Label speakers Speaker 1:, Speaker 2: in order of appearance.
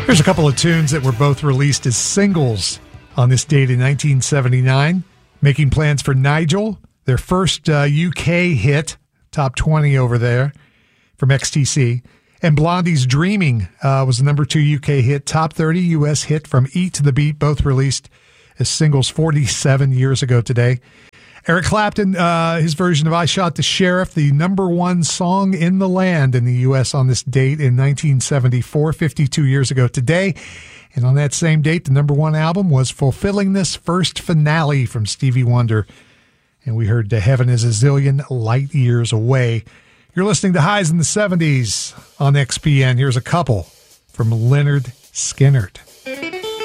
Speaker 1: Here's a couple of tunes that were both released as singles on this date in 1979. Making Plans for Nigel, their first UK hit, top 20 over there from XTC. And Blondie's Dreaming was the number 2 UK hit, top 30 US hit from Eat to the Beat, both released as singles 47 years ago today. Eric Clapton, his version of I Shot the Sheriff, the number 1 song in the land in the U.S. on this date in 1974, 52 years ago today. And on that same date, the number 1 album was Fulfilling This First Finale from Stevie Wonder. And we heard To Heaven Is a Zillion Light Years Away. You're listening to Highs in the 70s on XPN. Here's a couple from Lynyrd Skynyrd.